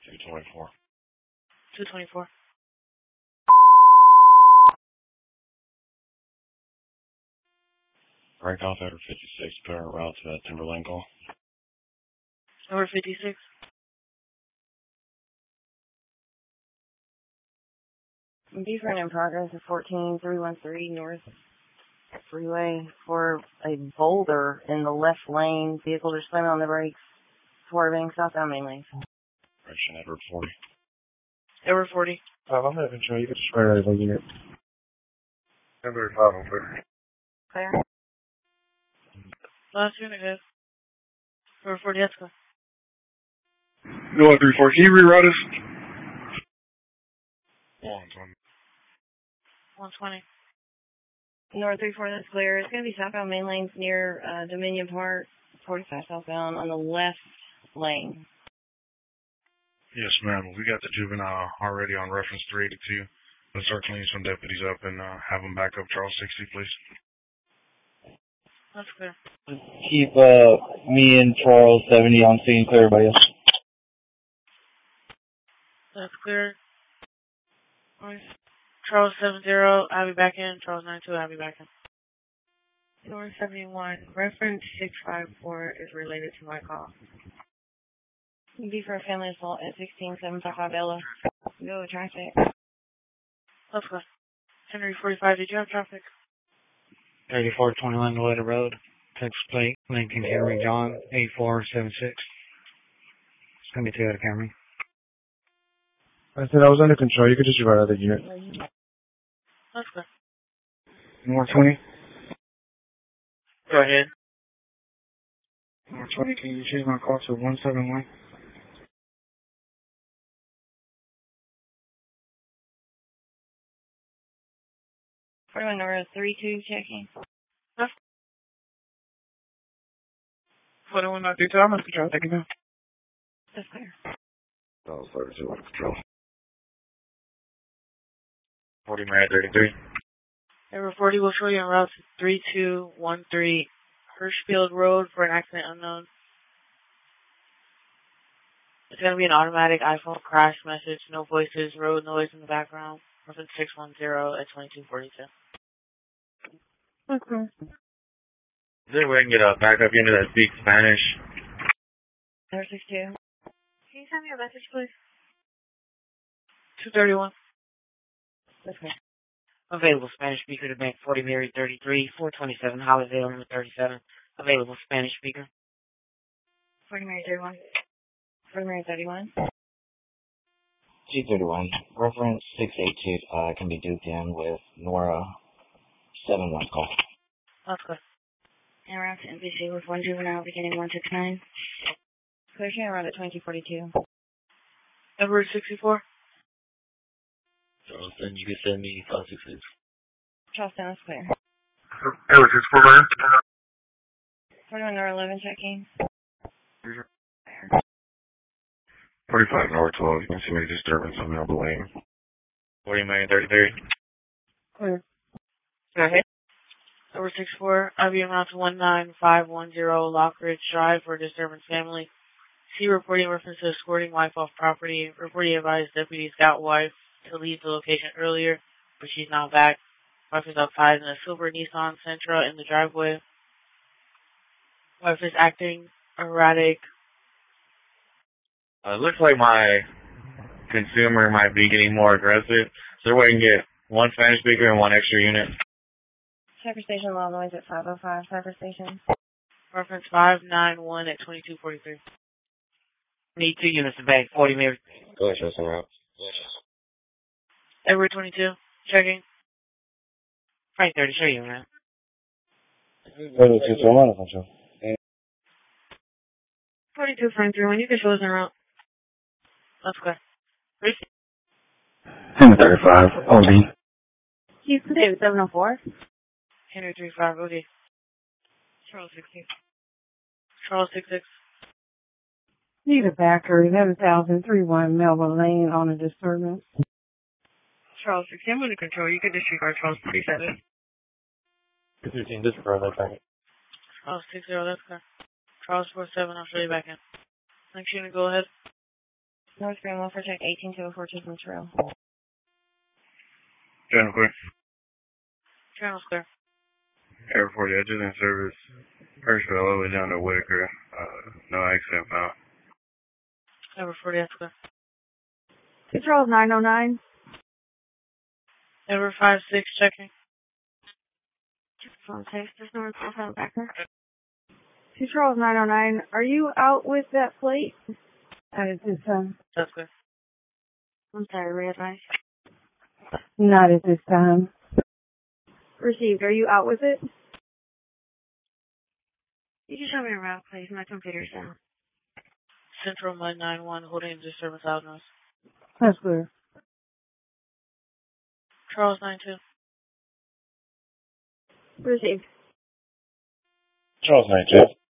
224. 224. Break off over 56, parent route to Timberlane call. Over 56. Different in progress of 14313 North Freeway for a boulder in the left lane. Vehicles are slamming on the brakes, swerving southbound main lane. Direction Edward 40. Over 40. I'm not even sure. You can just swear out of the unit. Number 5 over. Clear. Last unit, guys. Over 40, let's go. No, 34. Can you reroute us? 120. 120. North 34, that's clear. It's going to be southbound main lanes near Dominion Park, 45 southbound on the left lane. Yes, ma'am. We got the juvenile already on reference 382. Let's start cleaning some deputies up and have them back up Charles 60, please. That's clear. Keep me and Charles 70 on scene. Clear everybody else. That's clear. Charles 70, I'll be back in. Charles 92, I'll be back in. North 71, reference 654 is related to my call. Be for a family assault at 16755 Ella. Go with traffic. Let's go. Henry 45, did you have traffic? 3421 Lloyd Road, Texas plate, Lincoln Henry John, 8476. It's going to be Toyota Camry. I said I was under control. You could just reroute out of the unit. Let's go. North 20. Go ahead. North 20, can you change my call to 171? North 32 checking. 41 not 32, I'm on control. Take it down. That's clear. That was 32 on control. 40 Mary 33. Over 40 will show you on route 3213 Hirschfield Road for an accident unknown. It's going to be an automatic iPhone crash message, no voices, road noise in the background. Reference 610 at 2242. Okay. Is there a way I can get a backup unit that speaks Spanish? Number 62. Can you send me a message, please? 231. Okay. Available Spanish speaker to bank 40 Mary 33, 427 Holiday number 37. Available Spanish speaker. 40 Mary 31. 40 Mary 31. G31. Reference 682 can be duped in with Nora 71 call. That's good. And route to NBC with one juvenile beginning 169. Clear channel around at 2242. Edward 64. Then you can send me 566. Charleston, that's clear. Edward 64, man. 41 Nora 11 checking. 45 North 12. You can see any disturbance on the other lane. 40 Mary 33. Clear. Go ahead. Edward 64. I'll be around to 19510 Lockridge Drive for a disturbance family. See reporting reference to escorting wife off property. Reporting advised deputies got wife to leave the location earlier, but she's now back. Wife is outside in a silver Nissan Sentra in the driveway. Wife is acting erratic. It looks like my consumer might be getting more aggressive. Is there a way I can get one Spanish speaker and one extra unit? Cypher Station Law Noise at 505. Cypher Station. Reference 591 at 2243. Need 2 units to bank 40 Mary. Go ahead, show some routes. Edward 22. Checking. Frank 30, show you, man. Edward 64, I'm under control. 42 Frank 31. You can show us en route. Let's go. Henry 35, OD. Houston David 704. Henry 35, OD. Charles 60. Charles 66. Need a backer, 11,031 Melville Lane on a disturbance. Charles 60, I'm under control. You can disregard Charles 37. 15, disregard that back. Charles 60, that's good. Charles 47, I'll show you back in. Next unit, go ahead. North Green Welfare Check 18204 Chisholm Trail. Channel clear. Channel's clear. Airport edges in service. Hurstville all the way down to Whitaker. No accident found. Number 40, that's clear. Control 909. Number 56, checking. Phone text, this number is phone backer. Control 909. Are you out with that plate? That is this That's clear. I'm sorry, readvise. Not at this time. Received. Are you out with it? You can show me around, please. My computer's down. Central Mud 91, holding disturbance out north. That's clear. Charles 92. Received. Charles 92.